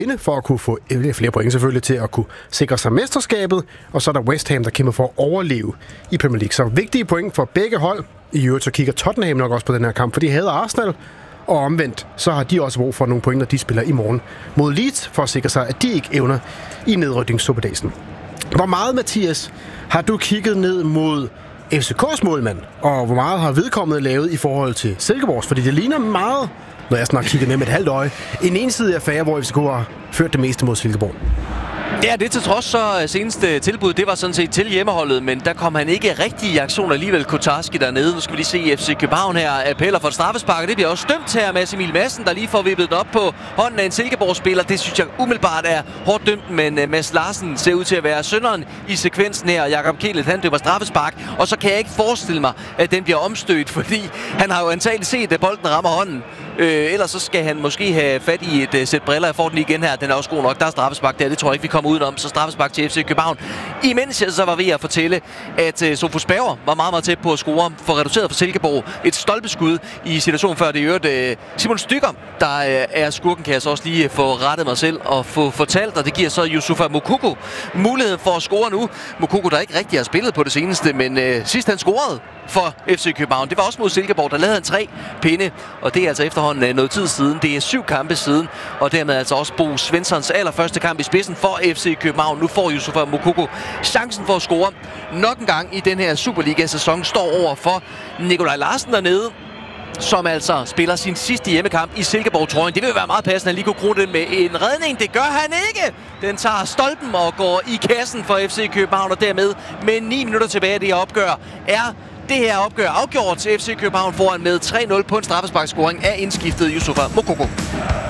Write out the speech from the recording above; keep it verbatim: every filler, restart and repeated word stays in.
for at kunne få flere point selvfølgelig til at kunne sikre sig mesterskabet, og så er der West Ham, der kæmper for at overleve i Premier League. Så vigtige point for begge hold. I øvrigt så kigger Tottenham nok også på den her kamp, for de hader Arsenal, og omvendt, så har de også brug for nogle point, når de spiller i morgen mod Leeds, for at sikre sig, at de ikke evner i nedrykningssuppedasen. Hvor meget, Mathias, har du kigget ned mod F C K's målmand, og hvor meget har vedkommende lavet i forhold til Silkeborgs? Fordi det ligner meget, når jeg snart kigger med med et halvt øje, en ensidig affære, hvor F C K har ført det meste mod Silkeborg. Ja, det til trods så seneste tilbud, det var sådan set til hjemmeholdet, men der kom han ikke rigtig i aktion alligevel, Kotarski dernede. Nu skal vi lige se F C København her, appeller for et straffespark, det bliver også dømt her med Emil Madsen, der lige får vippet den op på hånden af en Silkeborg-spiller. Det synes jeg umiddelbart er hårdt dømt, men Mads Larsen ser ud til at være synderen i sekvensen her. Jakob Kielet, han dømmer straffespark, og så kan jeg ikke forestille mig, at den bliver omstødt, fordi han har jo antageligt set, at bolden rammer hånden. Øh, ellers så skal han måske have fat i et uh, sæt briller. Jeg får den lige igen her. Den er også god nok. Der er straffespark der. Det tror jeg ikke, vi kommer udenom. Så straffespark til F C København. Imens jeg så var ved at fortælle, at uh, Sofus Bauer var meget, meget tæt på at score for reduceret for Silkeborg. Et stolpeskud i situationen før det i øvrigt uh, Simon Stykker, der uh, er skurken, kan jeg så også lige få rettet mig selv og få fortalt. Og det giver så Yusufa Moukoko muligheden for at score nu. Moukoko, der ikke rigtig har spillet på det seneste, men uh, sidst han scorede for F C København, det var også mod Silkeborg. Der lavede han tre pinde, og det er altså efterhånden noget tid siden. Det er syv kampe siden, og dermed altså også Bo Svenssons allerførste kamp i spidsen for F C København. Nu får Yusufa Moukoko chancen for at score nok en gang i den her Superliga-sæson. Står over for Nikolaj Larsen dernede, som altså spiller sin sidste hjemmekamp i Silkeborg-trøjen. Det vil være meget passende, at lige kunne krone den med en redning. Det gør han ikke! Den tager stolpen og går i kassen for F C København, og dermed med ni minutter tilbage det her opgør er det her opgør afgjort til F C København foran med tre nul på en straffesparkscoring af indskiftet Yusufa Moukoko.